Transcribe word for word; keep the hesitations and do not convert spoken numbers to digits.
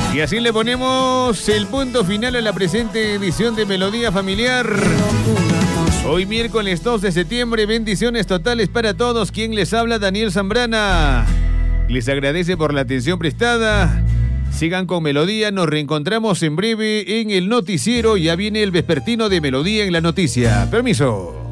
Y así le ponemos el punto final a la presente edición de Melodía Familiar. Hoy miércoles dos de septiembre, bendiciones totales para todos. Quien les habla, Daniel Zambrana. Les agradece por la atención prestada. Sigan con Melodía, nos reencontramos en breve en el noticiero. Ya viene el vespertino de Melodía en la noticia. Permiso.